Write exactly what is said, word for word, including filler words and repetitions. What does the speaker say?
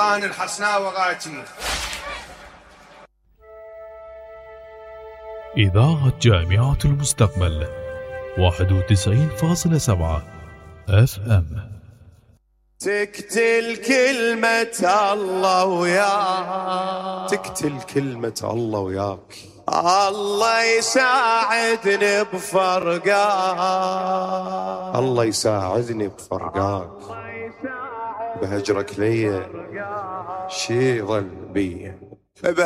سلطان الحسناوي غاتي. إذاعة جامعة المستقبل واحد وتسعين فاصلة سبعة اف ام. تقتل كلمة الله وياك، تقتل كلمة الله وياك. الله يساعدني بفرقاك، الله يساعدني بفرقاك. بهجرك ليا شي ظل بي.